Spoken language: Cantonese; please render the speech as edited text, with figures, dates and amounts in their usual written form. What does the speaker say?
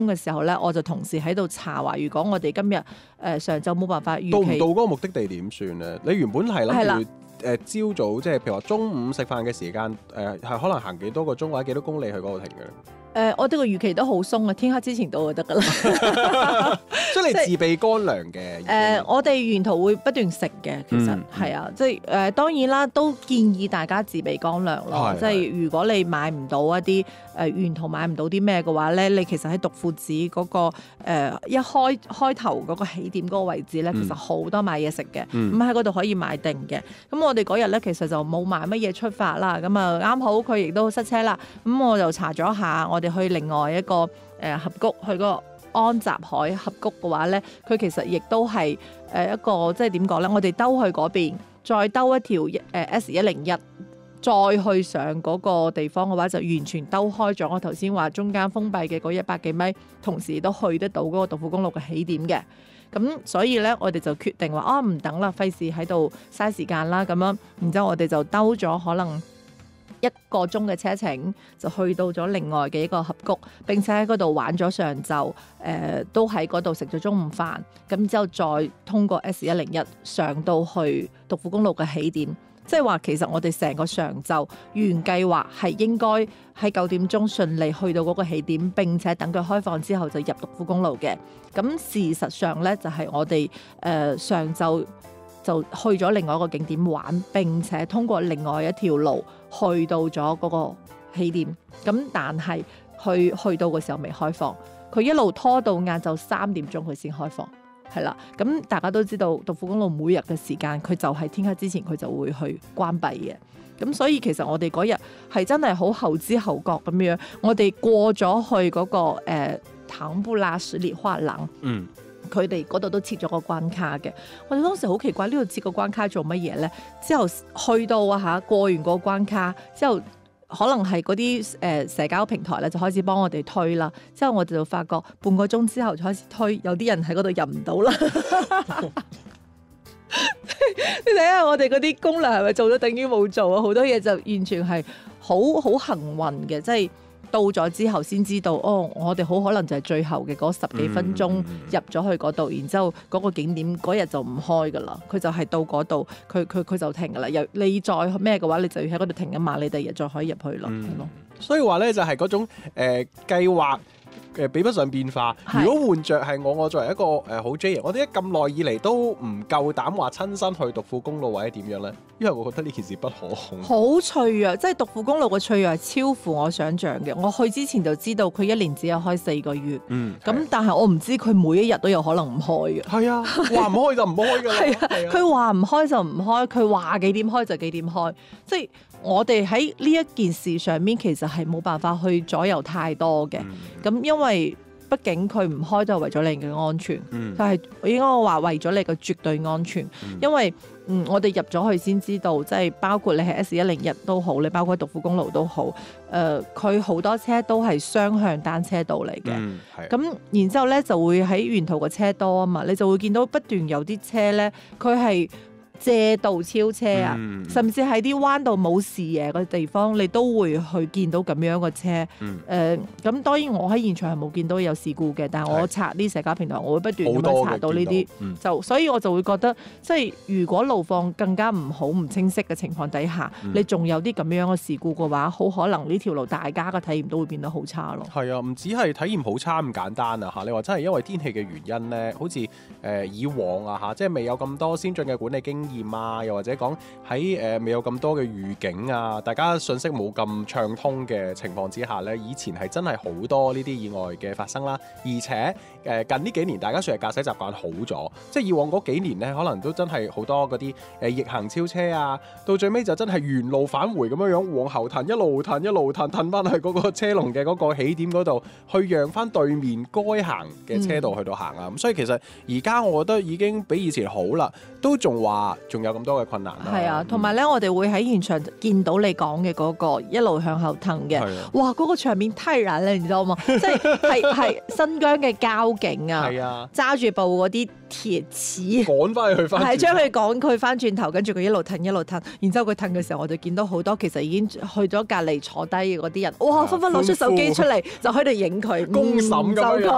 嘅時候咧，我就同時喺度查話，如果我哋今日上晝冇辦法預期到唔到嗰個目的地點算咧？你原本係諗住朝早，即係譬如話中午食飯嘅時間，係可能行幾多個鐘或者幾多公里去嗰度停嘅？ 我哋個預期都好鬆啊，天黑之前到就得噶啦。 所以你自備乾糧嘅？ 我哋沿途會不斷食嘅，其實係啊，即係當然啦，都建議大家自備乾糧咯。即係如果你買唔到一啲沿途買唔到啲咩嘅話咧，你其實喺獨富寺嗰個一開頭嗰個起點嗰個位置咧，其實好多買嘢食嘅，咁喺嗰度可以買定嘅。咁我哋嗰日咧其實就冇買乜嘢出發啦，咁啊啱好佢亦都塞車啦，咁我就查咗下，我哋去另外一個峽谷去嗰個安集海峽谷嘅話咧，佢其實亦都係一個即係點講咧？我哋兜去嗰邊，再兜一條S101，再去上嗰個地方嘅話，就完全兜開咗我頭先話中間封閉嘅嗰100幾米，同時都去得到嗰個獨富公路嘅起點嘅。咁所以咧，我哋就決定話唔等啦，費事喺度嘥時間啦咁樣。然之後我哋就兜咗可能1個鐘嘅車程，就去到咗另外嘅一個峽谷，並且喺嗰度玩咗上晝，都喺嗰度食咗中午飯，咁之後再通過 S101 上到去獨富公路嘅起點。即係話其實我哋成個上晝原計劃係應該喺9點鐘順利去到嗰個起點，並且等佢開放之後就入獨富公路嘅。咁事實上咧就係我哋上晝就去咗另外一個景點玩，並且通過另外一條路去到咗嗰個起點。咁但係去到嘅時候未開放，佢一路拖到晏晝3點鐘佢先開放。係啦，咁大家都知道獨富公路每日嘅時間，佢就係天黑之前佢就會去關閉嘅。咁所以其實我哋嗰日係真係好後知後覺咁樣，我哋過咗去嗰個唐布拉什列花廊，佢哋嗰度都設咗個關卡嘅。我哋當時好奇怪，呢度設個關卡做乜嘢咧？之後去到過完個關卡之後，可能係嗰啲社交平台咧就開始幫我哋推啦，之後我哋就發覺半個鐘之後就開始推，有啲人喺嗰度入唔到啦。你睇下我哋嗰啲攻略係咪做咗等於冇做啊？好多嘢就完全係好幸運嘅，即係到咗之後先知道，我哋好可能就係最後嘅嗰10幾分鐘入咗去嗰度，然之後嗰個景點嗰日就唔開噶啦，佢就係到嗰度，佢就停噶啦。又你再咩嘅話，你就要喺嗰度停一晚，你第二日再可以入去咯。 所以話咧就係嗰種計劃比不上變化。如果換着係我作為一個好 J 人，我哋咁耐以嚟都唔夠膽話親身去獨富公路或者點樣咧，因為我覺得呢件事不可控。 好脆弱，即係獨富公路嘅脆弱係超乎我想象嘅。我去之前就知道佢1年只有開4個月，咁但係我唔知佢每一日都有可能唔開嘅。係啊， 話唔開就唔開㗎啦。 係啊，佢話唔開就唔開，佢話幾點開就幾點開，即係我哋喺呢一件事上面其實係冇辦法去左右太多嘅。咁因為畢竟佢唔開都係為咗你嘅安全，就係應該話為咗你嘅絕對安全。因為我哋入咗去先知道，即係包括你係 S101都好，你包括獨富公路都好，佢好多車都係雙向單車道嚟嘅。咁然之後咧就會喺沿途個車多啊嘛，你就會見到不斷有啲車咧，佢係借道超車啊，甚至喺啲彎道冇視野嘅地方，你都會去見到咁樣嘅車。咁當然我喺現場係冇見到有事故嘅，但係我刷啲社交平台，我會不斷咁樣查到呢啲，就所以我就會覺得，即係如果路況更加唔好、唔清晰嘅情況底下，你仲有啲咁樣嘅事故嘅話，好可能呢條路大家嘅體驗都會變得好差咯。 係啊，唔止係體驗好差咁簡單啊嚇！你話真係因為天氣嘅原因咧，好似以往啊嚇，即係未有咁多先進嘅管理經驗啊，又或者講喺未有咁多嘅預警啊，大家信息冇咁暢通嘅情況之下咧，以前係真係好多呢啲意外嘅發生啦。而且近呢幾年大家算係駕駛習慣好咗，即係以往嗰幾年咧，可能都真係好多嗰啲逆行超車啊，到最尾就真係原路返回咁樣往後騰，一路騰翻去嗰個車龍嘅嗰個起點嗰度，去讓翻對面該行嘅車道去到行啊。咁所以其實而家我覺得已經比以前好啦，都仲有咁多嘅困難啦。 係啊，同埋咧，我哋會喺現場見到你講嘅嗰個一路向後騰嘅，哇！嗰個場面太燃啦，你知道嗎？即係新疆嘅交警啊，揸住部嗰啲鐵齒趕翻去翻， 係將佢趕佢翻轉頭，跟住佢一路騰，然之後佢騰嘅時候，我就見到好多其實已經去咗隔離坐低嘅嗰啲人，哇！紛紛攞出手機出嚟就喺度影佢， 公審咁樣。